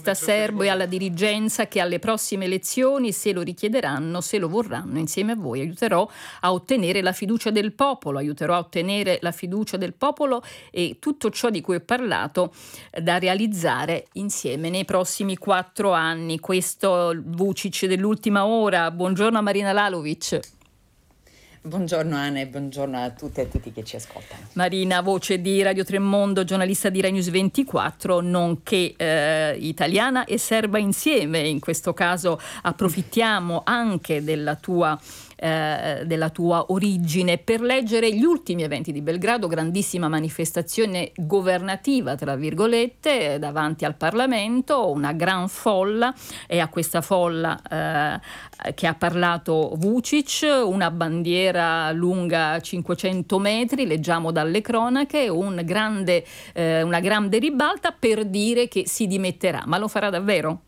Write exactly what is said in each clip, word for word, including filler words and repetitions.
leghista serbo e alla dirigenza che alle prossime elezioni, se lo richiederanno, se lo vorranno, insieme a voi aiuterò a ottenere la fiducia del popolo, aiuterò a ottenere la fiducia del popolo e tutto ciò di cui ho parlato da realizzare insieme nei prossimi quattro anni. Questo Vučić dell'ultima ora. Buongiorno a Marina Lalović. Buongiorno Anna e buongiorno a tutte e a tutti che ci ascoltano. Marina, voce di Radio Tremondo, giornalista di Rai News ventiquattro, nonché eh, italiana e serba insieme. In questo caso approfittiamo anche della tua Eh, della tua origine per leggere gli ultimi eventi di Belgrado, grandissima manifestazione governativa tra virgolette davanti al Parlamento, una gran folla, e a questa folla eh, che ha parlato Vučić, una bandiera lunga cinquecento metri, leggiamo dalle cronache, un grande, eh, una grande ribalta per dire che si dimetterà, ma lo farà davvero?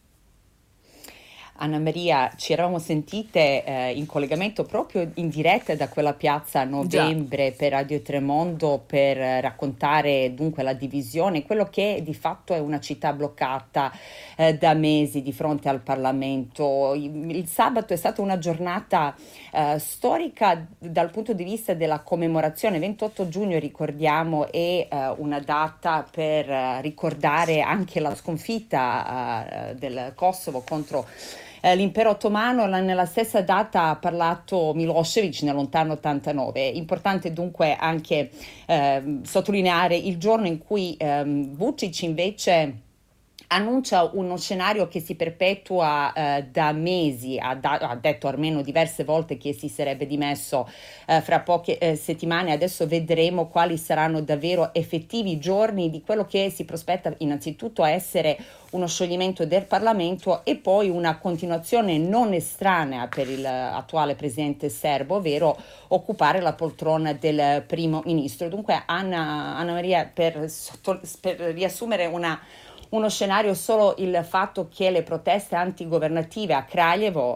Anna Maria, ci eravamo sentite eh, in collegamento proprio in diretta da quella piazza a novembre Già. per Radio Tremondo per raccontare dunque la divisione, quello che di fatto è una città bloccata eh, da mesi di fronte al Parlamento. Il, il sabato è stata una giornata eh, storica dal punto di vista della commemorazione. ventotto giugno, ricordiamo, è eh, una data per eh, ricordare anche la sconfitta eh, del Kosovo contro l'impero ottomano. Nella stessa data ha parlato Milošević nel lontano ottantanove. Importante dunque anche eh, sottolineare il giorno in cui eh, Vučić invece annuncia uno scenario che si perpetua eh, da mesi, ha, da, ha detto almeno diverse volte che si sarebbe dimesso eh, fra poche eh, settimane. Adesso vedremo quali saranno davvero effettivi giorni di quello che si prospetta innanzitutto a essere uno scioglimento del Parlamento e poi una continuazione non estranea per il attuale presidente serbo, ovvero occupare la poltrona del primo ministro. Dunque Anna, Anna Maria, per, sotto, per riassumere una uno scenario, solo il fatto che le proteste antigovernative a Kraljevo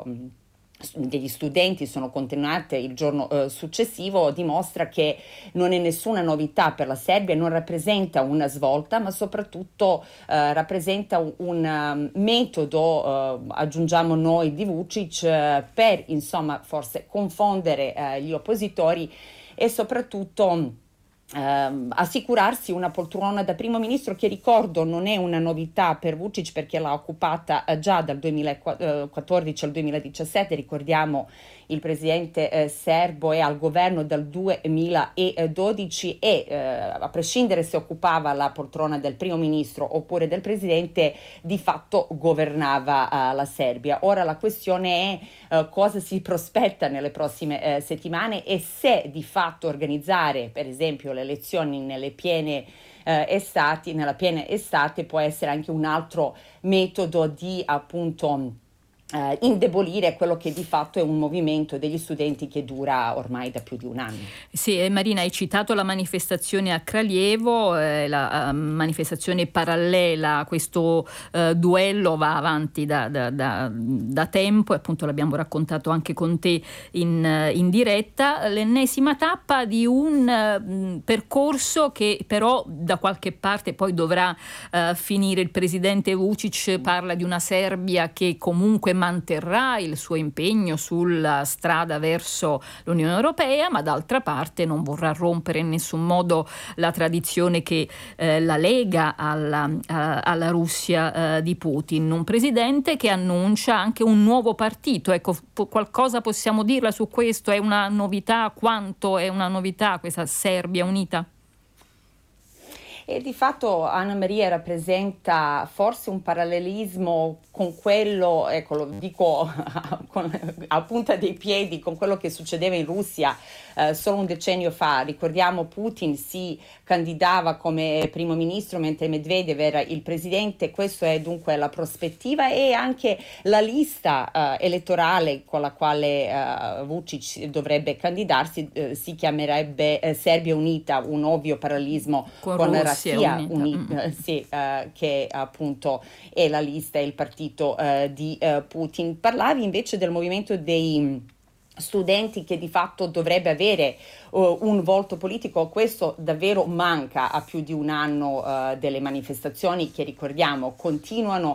degli studenti sono continuate il giorno eh, successivo dimostra che non è nessuna novità per la Serbia, non rappresenta una svolta, ma soprattutto eh, rappresenta un, un um, metodo, eh, aggiungiamo noi, di Vučić eh, per insomma forse confondere eh, gli oppositori e soprattutto Uh, assicurarsi una poltrona da primo ministro, che ricordo non è una novità per Vučić perché l'ha occupata uh, già dal duemilaquattordici al duemiladiciassette. Ricordiamo il presidente eh, serbo è al governo dal duemiladodici e eh, a prescindere se occupava la poltrona del primo ministro oppure del presidente, di fatto governava eh, la Serbia. Ora la questione è eh, cosa si prospetta nelle prossime eh, settimane e se di fatto organizzare per esempio le elezioni nelle piene eh, estati, nella piena estate può essere anche un altro metodo di appunto Uh, indebolire quello che di fatto è un movimento degli studenti che dura ormai da più di un anno. Sì, eh, Marina, hai citato la manifestazione a Kraljevo, eh, la uh, manifestazione parallela a questo uh, duello va avanti da, da, da, da tempo, e appunto l'abbiamo raccontato anche con te in, uh, in diretta, l'ennesima tappa di un uh, percorso che però da qualche parte poi dovrà uh, finire. Il presidente Vučić parla di una Serbia che comunque manterrà il suo impegno sulla strada verso l'Unione Europea, ma d'altra parte non vorrà rompere in nessun modo la tradizione che eh, la lega alla, a, alla Russia eh, di Putin. Un presidente che annuncia anche un nuovo partito. Ecco, po- qualcosa possiamo dirla su questo? È una novità? Quanto è una novità questa Serbia unita? E di fatto Anna Maria rappresenta forse un parallelismo con quello, ecco lo dico con, a punta dei piedi, con quello che succedeva in Russia eh, solo un decennio fa. Ricordiamo Putin si candidava come primo ministro mentre Medvedev era il presidente. Questo è dunque la prospettiva e anche la lista eh, elettorale con la quale eh, Vučić dovrebbe candidarsi eh, si chiamerebbe eh, Serbia Unita, un ovvio parallelismo con, con Russia Unita, mm. sì, eh, che appunto è la lista e il partito eh, di eh, Putin. Parlavi invece del movimento dei studenti che di fatto dovrebbe avere uh, un volto politico. Questo davvero manca a più di un anno uh, delle manifestazioni che ricordiamo continuano